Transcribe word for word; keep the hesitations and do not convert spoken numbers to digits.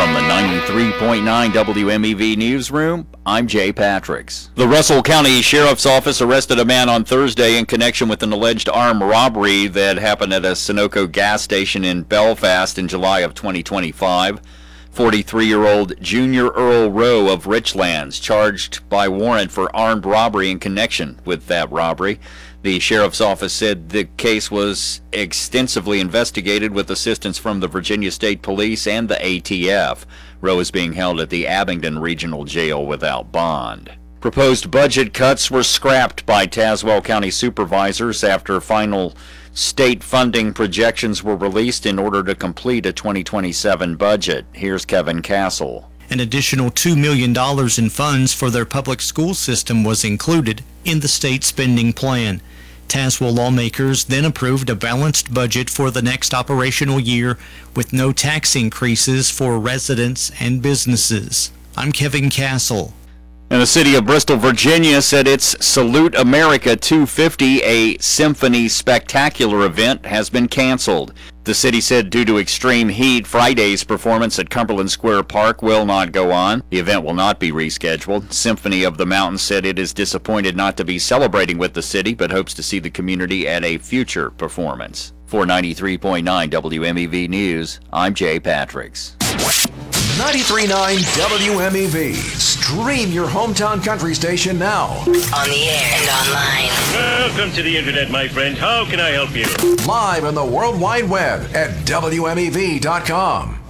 From the ninety-three point nine W M E V Newsroom, I'm Jay Patricks. The Russell County Sheriff's Office arrested a man on Thursday in connection with an alleged armed robbery that happened at a Sunoco gas station in Belfast in July of twenty twenty-five. forty-three-year-old Junior Earl Rowe of Richlands charged by warrant for armed robbery in connection with that robbery. The sheriff's office said the case was extensively investigated with assistance from the Virginia State Police and the A T F. Rowe is being held at the Abingdon Regional Jail without bond. Proposed budget cuts were scrapped by Tazewell County supervisors after final state funding projections were released in order to complete a twenty twenty-seven budget. Here's Kevin Castle. An additional two million dollars in funds for their public school system was included in the state spending plan. Tazewell lawmakers then approved a balanced budget for the next operational year with no tax increases for residents and businesses. I'm Kevin Castle. And the city of Bristol, Virginia said its Salute America two fifty, a symphony spectacular event, has been canceled. The city said due to extreme heat, Friday's performance at Cumberland Square Park will not go on. The event will not be rescheduled. Symphony of the Mountains said it is disappointed not to be celebrating with the city, but hopes to see the community at a future performance. For ninety-three point nine W M E V News, I'm Jay Patricks. ninety-three point nine W M E V. Stream your hometown country station now. On the air and online. Welcome to the internet, my friend. How can I help you? Live on the World Wide Web at W M E V dot com.